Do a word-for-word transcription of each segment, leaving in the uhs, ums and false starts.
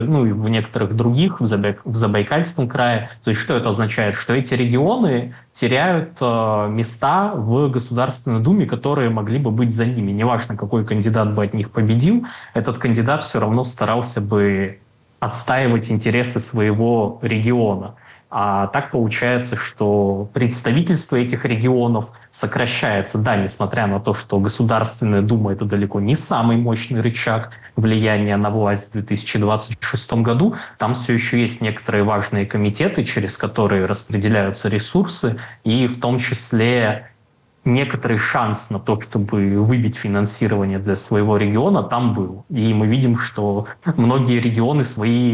ну и в некоторых других, в, Забай... в Забайкальском крае. То есть что это означает? Что эти регионы теряют э, места в Государственной Думе, которые могли бы быть за ними. Неважно, какой кандидат бы от них победил, этот кандидат все равно старался бы отстаивать интересы своего региона. А так получается, что представительство этих регионов сокращается. Да, несмотря на то, что Государственная Дума — это далеко не самый мощный рычаг влияния на власть в две тысячи двадцать шестом году, там все еще есть некоторые важные комитеты, через которые распределяются ресурсы, и в том числе некоторый шанс на то, чтобы выбить финансирование для своего региона, там был. И мы видим, что многие регионы свои...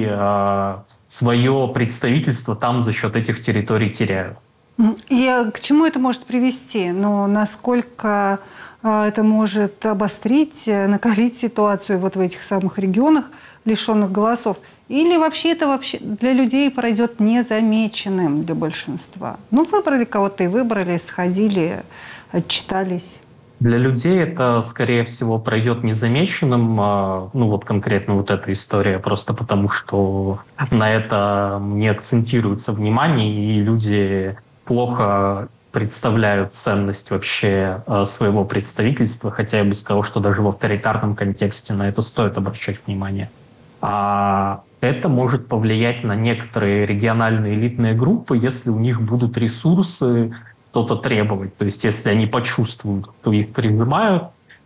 свое представительство там за счет этих территорий теряют. И к чему это может привести? Ну, насколько это может обострить, накалить ситуацию вот в этих самых регионах, лишенных голосов? Или вообще это вообще для людей пройдет незамеченным для большинства? Ну, выбрали кого-то и выбрали, сходили, отчитались. Для людей это, скорее всего, пройдет незамеченным. Ну вот конкретно вот эта история, просто потому что на это не акцентируется внимание, и люди плохо представляют ценность вообще своего представительства, хотя я бы сказал, что даже в авторитарном контексте на это стоит обращать внимание. А это может повлиять на некоторые региональные элитные группы, если у них будут ресурсы что-то требовать. То есть если они почувствуют, что их прижимают,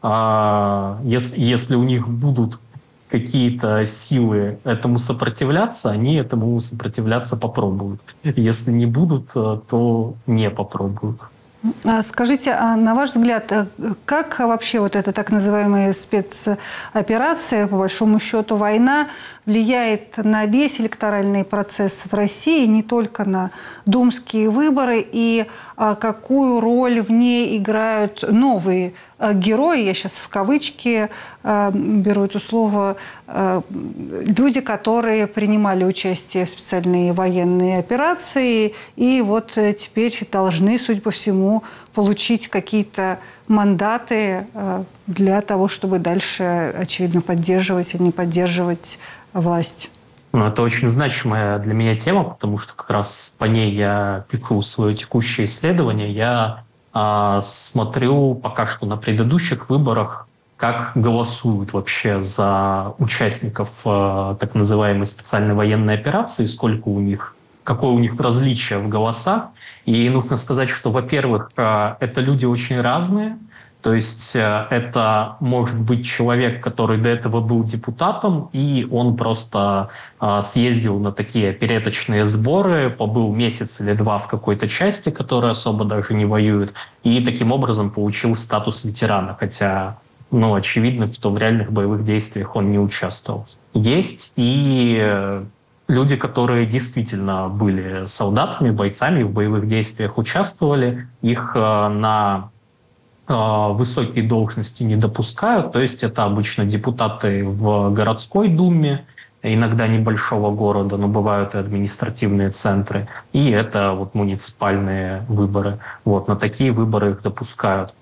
а, если, если у них будут какие-то силы этому сопротивляться, они этому сопротивляться попробуют. Если не будут, то не попробуют. Скажите, а на ваш взгляд, как вообще вот эта так называемая спецоперация, по большому счету война, влияет на весь электоральный процесс в России, не только на думские выборы, и какую роль в ней играют новые герои, я сейчас в кавычки беру это слово, люди, которые принимали участие в специальной военной операции и вот теперь должны, судя по всему, получить какие-то мандаты для того, чтобы дальше, очевидно, поддерживать или не поддерживать власть. Ну, это очень значимая для меня тема, потому что как раз по ней я пишу свое текущее исследование. Я э, смотрю пока что на предыдущих выборах, как голосуют вообще за участников э, так называемой специальной военной операции, сколько у них, какое у них различие в голосах. И нужно сказать, что, во-первых, э, это люди очень разные. То есть это может быть человек, который до этого был депутатом, и он просто э, съездил на такие переточные сборы, побыл месяц или два в какой-то части, которая особо даже не воюет, и таким образом получил статус ветерана, хотя, ну, очевидно, что в реальных боевых действиях он не участвовал. Есть и э, люди, которые действительно были солдатами, бойцами, в боевых действиях участвовали, их э, на высокие должности не допускают, то есть это обычно депутаты в городской думе, иногда небольшого города, но бывают и административные центры, и это вот муниципальные выборы. Вот, на такие выборы их допускают.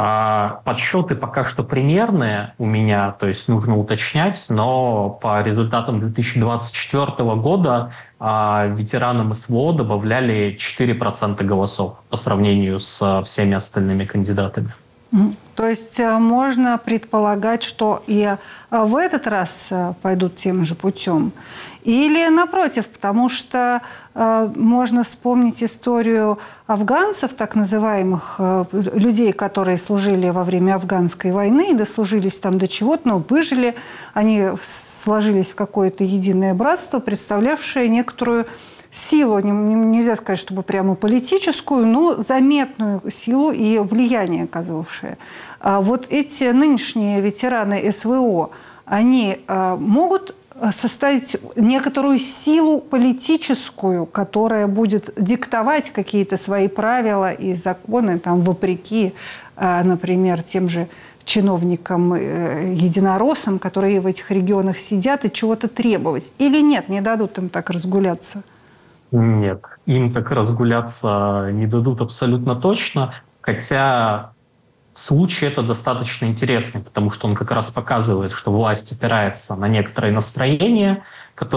А подсчеты пока что примерные у меня, то есть нужно уточнять, но по результатам две тысячи двадцать четвёртого года а, ветеранам СВО добавляли четыре процента голосов по сравнению с всеми остальными кандидатами. То есть можно предполагать, что и в этот раз пойдут тем же путем? Или напротив, потому что э, можно вспомнить историю афганцев, так называемых, э, людей, которые служили во время афганской войны и дослужились там до чего-то, но выжили, они сложились в какое-то единое братство, представлявшее некоторую силу, нельзя сказать, чтобы прямо политическую, но заметную силу и влияние оказывавшее. А вот эти нынешние ветераны СВО, они а, могут составить некоторую силу политическую, которая будет диктовать какие-то свои правила и законы, там, вопреки, а, например, тем же чиновникам, э, единороссам, которые в этих регионах сидят, и чего-то требовать. Или нет, не дадут им так разгуляться? Нет, им так разгуляться не дадут абсолютно точно, хотя случай это достаточно интересный, потому что он как раз показывает, что власть опирается на некоторые настроения,